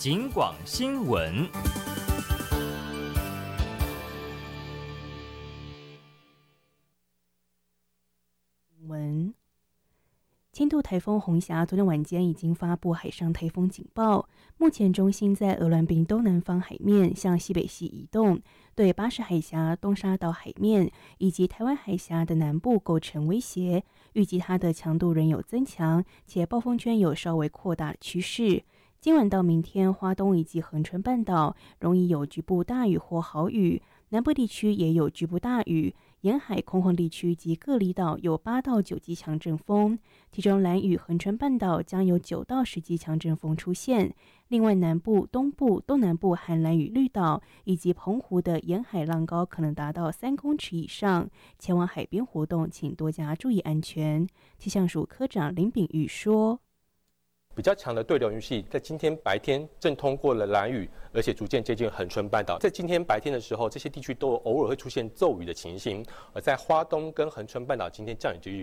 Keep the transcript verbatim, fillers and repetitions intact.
警广新闻。 文轻度台风红霞昨天晚间已经发布海上台风警报，目前中心在鹅銮鼻东南方海面向西北西移动，对巴士海峡、东沙岛海面以及台湾海峡的南部构成威胁。预计它的强度仍有增强，且暴风圈有稍微扩大的趋势。今晚到明天，花东以及恒春半岛容易有局部大雨或豪雨，南部地区也有局部大雨。沿海空旷地区及各离岛有八到九级强阵风，其中兰屿、恒春半岛将有九到十级强阵风出现。另外，南部、东部、东南部和兰屿绿岛以及澎湖的沿海浪高可能达到三公尺以上，前往海边活动请多加注意安全。气象署科长林秉玉说。 比较强的对流云系在今天白天正通过了兰屿，而且逐渐接近恒春半岛。在今天白天的时候，这些地区都偶尔会出现骤雨的情形，而在花东跟恒春半岛，今天降雨几率